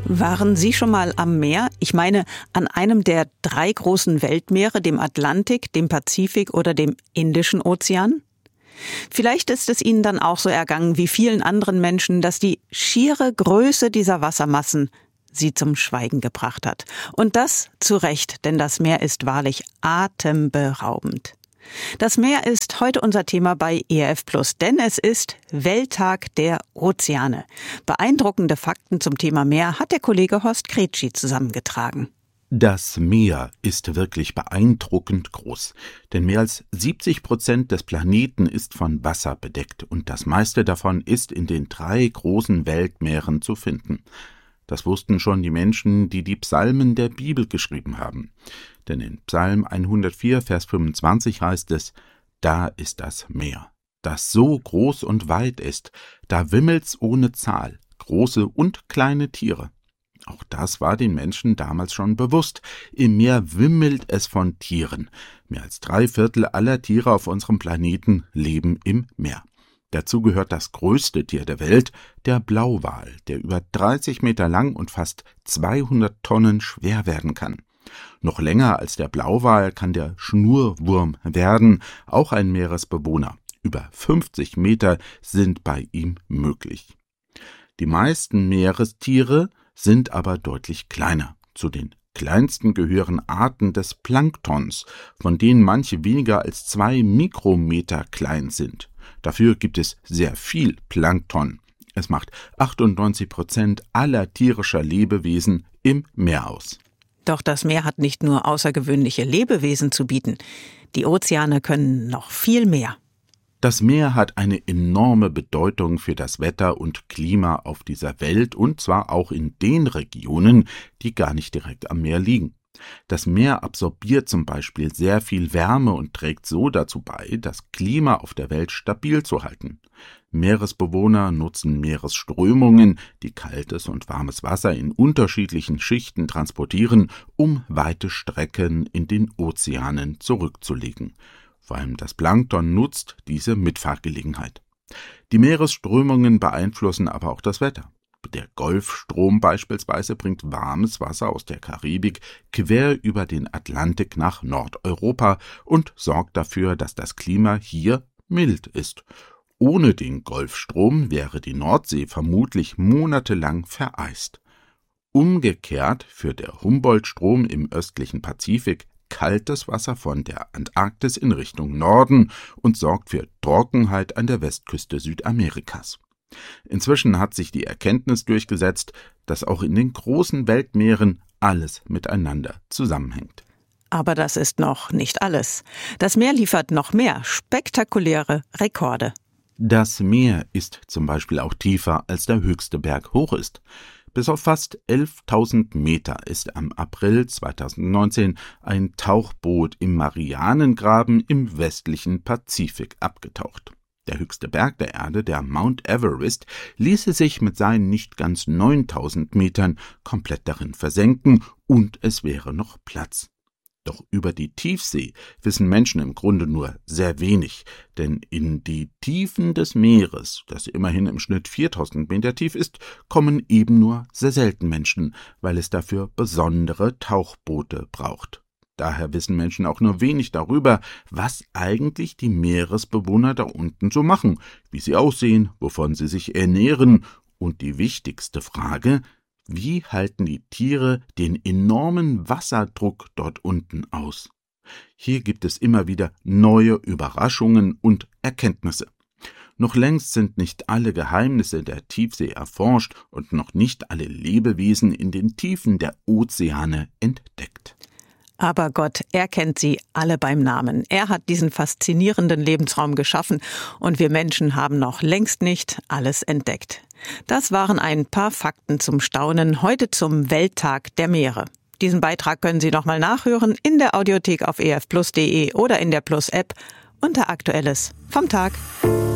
Waren Sie schon mal am Meer? Ich meine, an einem der 3 großen Weltmeere, dem Atlantik, dem Pazifik oder dem Indischen Ozean? Vielleicht ist es Ihnen dann auch so ergangen wie vielen anderen Menschen, dass die schiere Größe dieser Wassermassen Sie zum Schweigen gebracht hat. Und das zu Recht, denn das Meer ist wahrlich atemberaubend. Das Meer ist heute unser Thema bei ERF+, denn es ist Welttag der Ozeane. Beeindruckende Fakten zum Thema Meer hat der Kollege Horst Kretschi zusammengetragen. Das Meer ist wirklich beeindruckend groß, denn mehr als 70% des Planeten ist von Wasser bedeckt und das meiste davon ist in den 3 großen Weltmeeren zu finden. Das wussten schon die Menschen, die die Psalmen der Bibel geschrieben haben. Denn in Psalm 104, Vers 25 heißt es: Da ist das Meer, das so groß und weit ist, da wimmelt's ohne Zahl, große und kleine Tiere. Auch das war den Menschen damals schon bewusst. Im Meer wimmelt es von Tieren. Mehr als 3/4 aller Tiere auf unserem Planeten leben im Meer. Dazu gehört das größte Tier der Welt, der Blauwal, der über 30 Meter lang und fast 200 Tonnen schwer werden kann. Noch länger als der Blauwal kann der Schnurwurm werden, auch ein Meeresbewohner. Über 50 Meter sind bei ihm möglich. Die meisten Meerestiere sind aber deutlich kleiner. Zu den kleinsten gehören Arten des Planktons, von denen manche weniger als 2 Mikrometer klein sind. Dafür gibt es sehr viel Plankton. Es macht 98% aller tierischer Lebewesen im Meer aus. Doch das Meer hat nicht nur außergewöhnliche Lebewesen zu bieten. Die Ozeane können noch viel mehr. Das Meer hat eine enorme Bedeutung für das Wetter und Klima auf dieser Welt, und zwar auch in den Regionen, die gar nicht direkt am Meer liegen. Das Meer absorbiert zum Beispiel sehr viel Wärme und trägt so dazu bei, das Klima auf der Welt stabil zu halten. Meeresbewohner nutzen Meeresströmungen, die kaltes und warmes Wasser in unterschiedlichen Schichten transportieren, um weite Strecken in den Ozeanen zurückzulegen. Vor allem das Plankton nutzt diese Mitfahrgelegenheit. Die Meeresströmungen beeinflussen aber auch das Wetter. Der Golfstrom beispielsweise bringt warmes Wasser aus der Karibik quer über den Atlantik nach Nordeuropa und sorgt dafür, dass das Klima hier mild ist. Ohne den Golfstrom wäre die Nordsee vermutlich monatelang vereist. Umgekehrt führt der Humboldt-Strom im östlichen Pazifik kaltes Wasser von der Antarktis in Richtung Norden und sorgt für Trockenheit an der Westküste Südamerikas. Inzwischen hat sich die Erkenntnis durchgesetzt, dass auch in den großen Weltmeeren alles miteinander zusammenhängt. Aber das ist noch nicht alles. Das Meer liefert noch mehr spektakuläre Rekorde. Das Meer ist zum Beispiel auch tiefer, als der höchste Berg hoch ist. Bis auf fast 11.000 Meter ist am April 2019 ein Tauchboot im Marianengraben im westlichen Pazifik abgetaucht. Der höchste Berg der Erde, der Mount Everest, ließe sich mit seinen nicht ganz 9.000 Metern komplett darin versenken und es wäre noch Platz. Doch über die Tiefsee wissen Menschen im Grunde nur sehr wenig, denn in die Tiefen des Meeres, das immerhin im Schnitt 4.000 Meter tief ist, kommen eben nur sehr selten Menschen, weil es dafür besondere Tauchboote braucht. Daher wissen Menschen auch nur wenig darüber, was eigentlich die Meeresbewohner da unten so machen, wie sie aussehen, wovon sie sich ernähren und die wichtigste Frage: Wie halten die Tiere den enormen Wasserdruck dort unten aus? Hier gibt es immer wieder neue Überraschungen und Erkenntnisse. Noch längst sind nicht alle Geheimnisse der Tiefsee erforscht und noch nicht alle Lebewesen in den Tiefen der Ozeane entdeckt. Aber Gott, er kennt sie alle beim Namen. Er hat diesen faszinierenden Lebensraum geschaffen und wir Menschen haben noch längst nicht alles entdeckt. Das waren ein paar Fakten zum Staunen heute zum Welttag der Meere. Diesen Beitrag können Sie nochmal nachhören in der Audiothek auf erfplus.de oder in der Plus-App unter Aktuelles vom Tag.